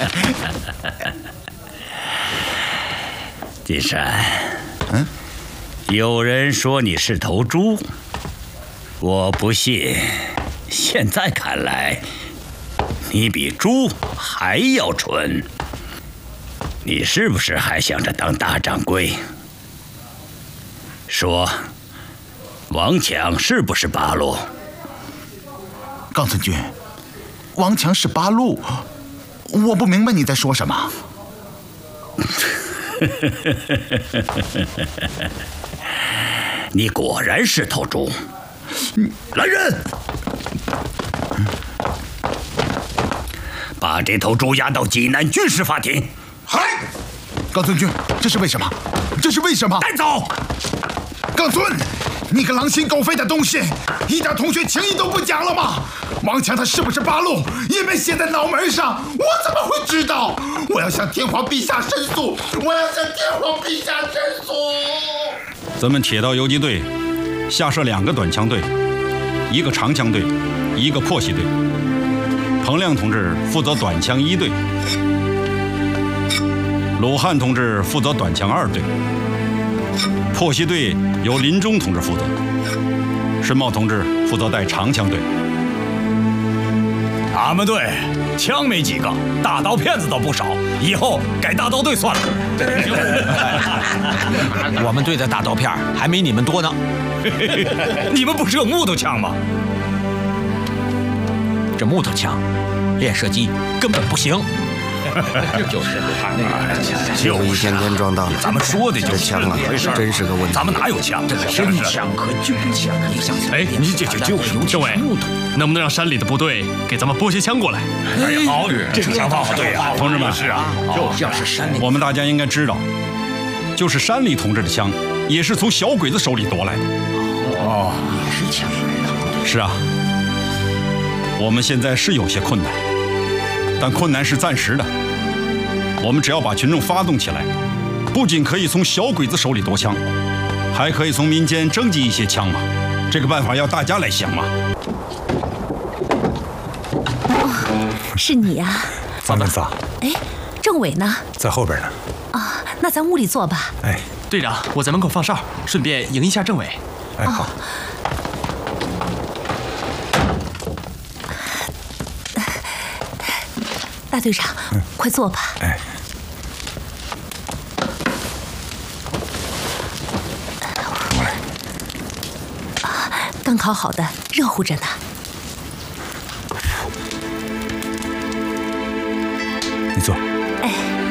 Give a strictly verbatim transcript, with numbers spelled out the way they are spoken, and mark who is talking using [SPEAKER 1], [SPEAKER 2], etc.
[SPEAKER 1] 金山，嗯，有人说你是头猪，我不信。现在看来，你比猪还要蠢。你是不是还想着当大掌柜？说，王强是不是八路？
[SPEAKER 2] 冈村君，王强是八路，我不明白你在说什么。
[SPEAKER 1] 你果然是头猪！来人，把这头猪押到济南军事法庭。
[SPEAKER 2] 嗨，冈村君，这是为什么？这是为什么？
[SPEAKER 1] 带走！
[SPEAKER 2] 冈村，你个狼心狗肺的东西，一点同学情谊都不讲了吗？王强他是不是八路，也没写在脑门上，我怎么会知道？我要向天皇陛下申诉！我要向天皇陛下申诉！
[SPEAKER 3] 咱们铁道游击队下设两个短枪队，一个长枪队，一个破袭队。彭亮同志负责短枪一队，鲁汉同志负责短枪二队，破袭队由林中同志负责，申茂同志负责带长枪队。
[SPEAKER 4] 俺们队枪没几个，大刀片子倒不少，以后改大刀队算了。
[SPEAKER 5] 我们队的大刀片还没你们多呢。
[SPEAKER 4] 你们不是有木头枪吗？
[SPEAKER 5] 这木头枪练射击根本不行。
[SPEAKER 6] 就是他那个，
[SPEAKER 7] 就一天天壮大了。
[SPEAKER 4] 咱们说的就是
[SPEAKER 7] 枪啊，真是个问题。
[SPEAKER 4] 咱们哪有枪？
[SPEAKER 6] 真枪和军枪，你想想，
[SPEAKER 4] 哎，你这就就是
[SPEAKER 8] 政委，能不能让山里的部队给咱们拨些枪过来？
[SPEAKER 4] 哎呀，好，这个想法好对啊，
[SPEAKER 3] 同志们，
[SPEAKER 4] 是啊，
[SPEAKER 6] 要是山里，
[SPEAKER 3] 我们大家应该知道，就是山里同志的枪，也是从小鬼子手里夺来的。
[SPEAKER 6] 哦，也是枪来的。
[SPEAKER 3] 是啊，我们现在是有些困难。但困难是暂时的，我们只要把群众发动起来，不仅可以从小鬼子手里夺枪，还可以从民间征集一些枪嘛。这个办法要大家来想嘛。
[SPEAKER 9] 哦，是你呀、啊，
[SPEAKER 10] 咱们仨。
[SPEAKER 9] 哎，政委呢？
[SPEAKER 10] 在后边呢。
[SPEAKER 9] 啊，那咱屋里坐吧。
[SPEAKER 10] 哎，
[SPEAKER 8] 队长，我在门口放哨，顺便迎一下政委。
[SPEAKER 10] 哎，好。
[SPEAKER 9] 哦大队长，嗯、快坐吧。
[SPEAKER 10] 哎，我来。
[SPEAKER 9] 啊，刚烤好的，热乎着呢。
[SPEAKER 10] 你坐。
[SPEAKER 9] 哎。